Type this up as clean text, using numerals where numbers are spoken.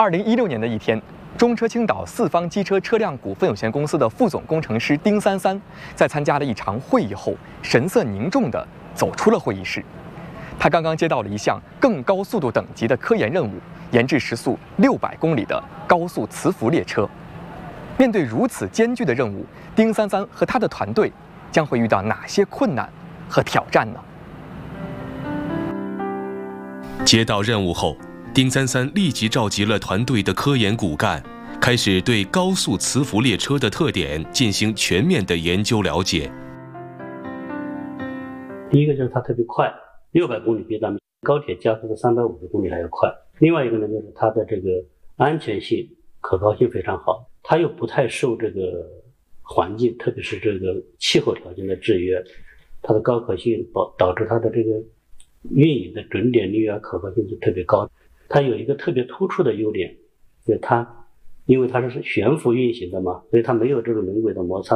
2016年的一天，中车青岛四方机车车辆股份有限公司的副总工程师丁三三，在参加了一场会议后，神色凝重地走出了会议室。他刚刚接到了一项更高速度等级的科研任务，研制时速600公里的高速磁浮列车。面对如此艰巨的任务，丁三三和他的团队将会遇到哪些困难和挑战呢？ 接到任务后，丁三三立即召集了团队的科研骨干，开始对高速磁浮列车的特点进行全面的研究了解。 第一个就是它特别快，600公里比咱们高铁加速的350公里还要快。另外一个呢，就是它的这个安全性、可靠性非常好，它又不太受这个环境，特别是这个气候条件的制约，它的高可信导致它的这个运营的准点率啊、可靠性是特别高。它有一个特别突出的优点，就是因为它是悬浮运行的嘛，所以它没有这种人为的摩擦。